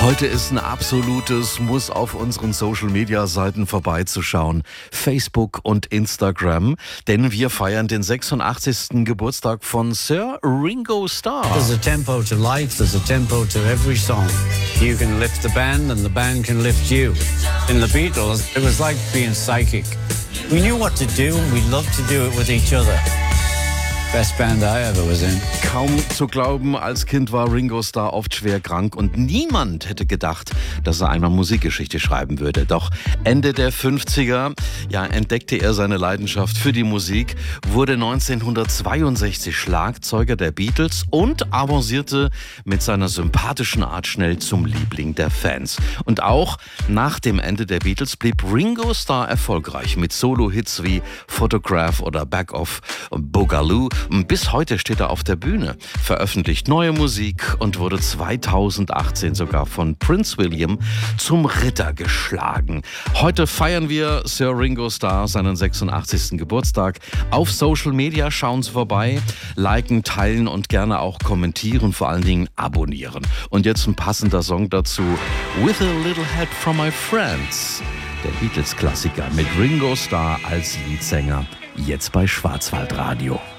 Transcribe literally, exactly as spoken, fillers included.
Heute ist ein absolutes Muss auf unseren Social-Media-Seiten vorbeizuschauen. Facebook und Instagram, denn wir feiern den sechsundachtzigsten Geburtstag von Sir Ringo Starr. There's a tempo to life, there's a tempo to every song. You can lift the band and the band can lift you. In the Beatles, it was like being psychic. We knew what to do and we loved to do it with each other. Best band I ever was in. Kaum zu glauben, als Kind war Ringo Starr oft schwer krank und niemand hätte gedacht, dass er einmal Musikgeschichte schreiben würde. Doch Ende der fünfziger ja, entdeckte er seine Leidenschaft für die Musik, wurde neunzehnhundertzweiundsechzig Schlagzeuger der Beatles und avancierte mit seiner sympathischen Art schnell zum Liebling der Fans. Und auch nach dem Ende der Beatles blieb Ringo Starr erfolgreich mit Solo-Hits wie Photograph oder Back of Boogaloo. Bis heute steht er auf der Bühne, veröffentlicht neue Musik und wurde zweitausendachtzehn sogar von Prince William zum Ritter geschlagen. Heute feiern wir Sir Ringo Starr seinen sechsundachtzigsten Geburtstag. Auf Social Media schauen Sie vorbei, liken, teilen und gerne auch kommentieren, vor allen Dingen abonnieren. Und jetzt ein passender Song dazu, With a Little Help from My Friends. Der Beatles-Klassiker mit Ringo Starr als Leadsänger, jetzt bei Schwarzwaldradio.